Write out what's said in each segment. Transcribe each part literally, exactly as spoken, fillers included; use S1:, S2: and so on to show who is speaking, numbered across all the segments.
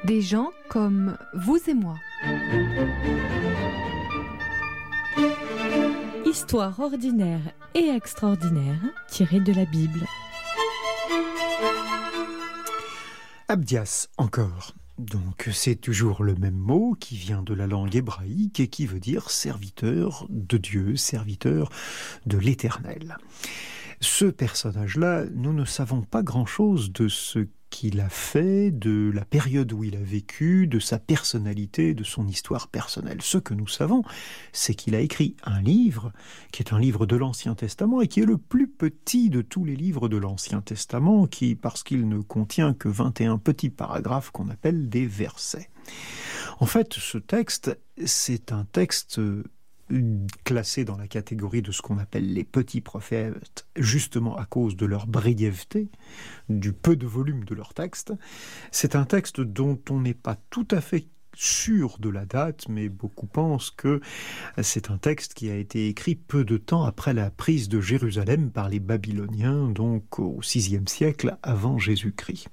S1: Des gens comme vous et moi.
S2: Histoire ordinaire et extraordinaire tirée de la Bible.
S3: Abdias encore. Donc c'est toujours le même mot qui vient de la langue hébraïque et qui veut dire serviteur de Dieu, serviteur de l'Éternel. Ce personnage-là, nous ne savons pas grand-chose de ce qu'il a fait, de la période où il a vécu, de sa personnalité, de son histoire personnelle. Ce que nous savons, c'est qu'il a écrit un livre, qui est un livre de l'Ancien Testament, et qui est le plus petit de tous les livres de l'Ancien Testament, qui, parce qu'il ne contient que vingt et un petits paragraphes qu'on appelle des versets. En fait, ce texte, c'est un texte classés dans la catégorie de ce qu'on appelle les petits prophètes, justement à cause de leur brièveté, du peu de volume de leur texte. C'est un texte dont on n'est pas tout à fait sûr de la date, mais beaucoup pensent que c'est un texte qui a été écrit peu de temps après la prise de Jérusalem par les Babyloniens, donc au sixième siècle avant Jésus-Christ.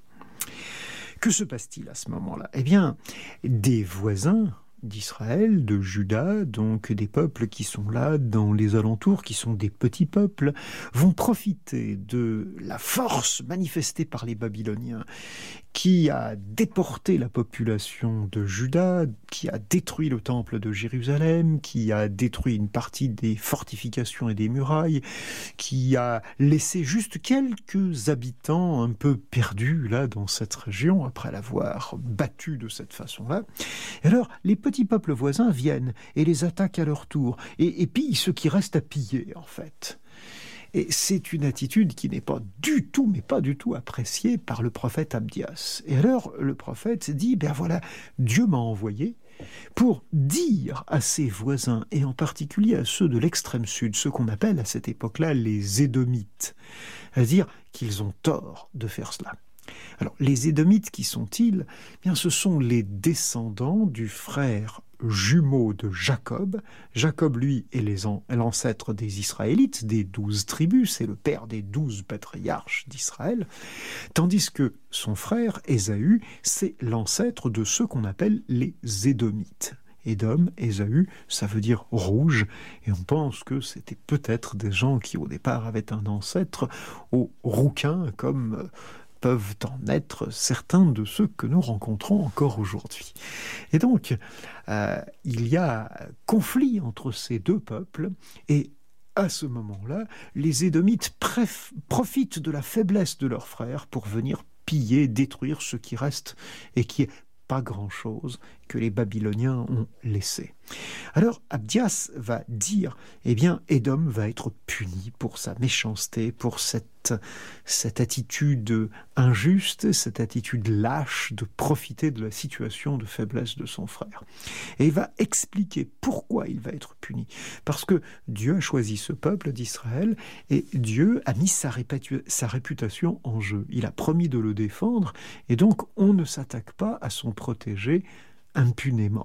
S3: Que se passe-t-il à ce moment-là ? Eh bien, des voisins d'Israël, de Juda, donc des peuples qui sont là dans les alentours, qui sont des petits peuples, vont profiter de la force manifestée par les Babyloniens, qui a déporté la population de Juda, qui a détruit le temple de Jérusalem, qui a détruit une partie des fortifications et des murailles, qui a laissé juste quelques habitants un peu perdus là dans cette région après l'avoir battu de cette façon-là. Et alors, les petits peuples voisins viennent et les attaquent à leur tour et, et pillent ce qui reste à piller en fait. Et c'est une attitude qui n'est pas du tout, mais pas du tout appréciée par le prophète Abdias. Et alors, le prophète dit, ben voilà, Dieu m'a envoyé pour dire à ses voisins, et en particulier à ceux de l'extrême sud, ce qu'on appelle à cette époque-là les Édomites, à dire qu'ils ont tort de faire cela. Alors, les Édomites, qui sont-ils ? Eh bien, ce sont les descendants du frère jumeau de Jacob. Jacob, lui, est les an- l'ancêtre des Israélites, des douze tribus, c'est le père des douze patriarches d'Israël, tandis que son frère, Ésaü, c'est l'ancêtre de ceux qu'on appelle les Édomites. Édom, Ésaü, ça veut dire rouge, et on pense que c'était peut-être des gens qui, au départ, avaient un ancêtre aux rouquins, comme peuvent en être certains de ceux que nous rencontrons encore aujourd'hui. Et donc, euh, il y a conflit entre ces deux peuples, et à ce moment-là, les Édomites préf- profitent de la faiblesse de leurs frères pour venir piller, détruire ce qui reste, et qui est pas grand-chose que les Babyloniens ont laissé. Alors, Abdias va dire, eh bien, Édom va être puni pour sa méchanceté, pour cette, cette attitude injuste, cette attitude lâche de profiter de la situation de faiblesse de son frère. Et il va expliquer pourquoi il va être puni. Parce que Dieu a choisi ce peuple d'Israël et Dieu a mis sa, réputa- sa réputation en jeu. Il a promis de le défendre et donc on ne s'attaque pas à son protégé impunément.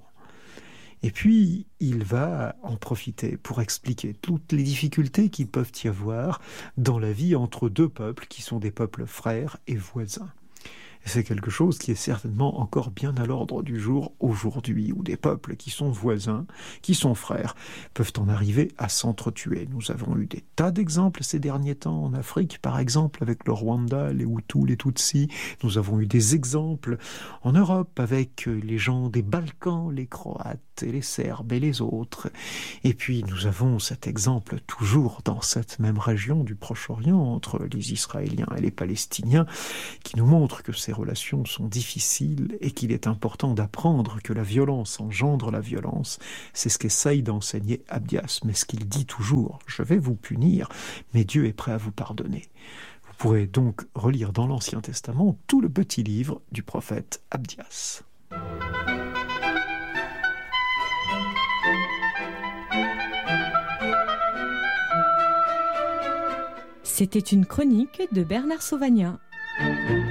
S3: Et puis, il va en profiter pour expliquer toutes les difficultés qu'il peuvent y avoir dans la vie entre deux peuples qui sont des peuples frères et voisins. Et c'est quelque chose qui est certainement encore bien à l'ordre du jour aujourd'hui, où des peuples qui sont voisins, qui sont frères, peuvent en arriver à s'entretuer. Nous avons eu des tas d'exemples ces derniers temps en Afrique, par exemple avec le Rwanda, les Hutus, les Tutsis. Nous avons eu des exemples en Europe avec les gens des Balkans, les Croates et les Serbes et les autres. Et puis nous avons cet exemple toujours dans cette même région du Proche-Orient entre les Israéliens et les Palestiniens qui nous montre que ces relations sont difficiles et qu'il est important d'apprendre que la violence engendre la violence. C'est ce qu'essaye d'enseigner Abdias, mais ce qu'il dit toujours, je vais vous punir, mais Dieu est prêt à vous pardonner. Vous pourrez donc relire dans l'Ancien Testament tout le petit livre du prophète Abdias.
S2: C'était une chronique de Bernard Sauvagnat.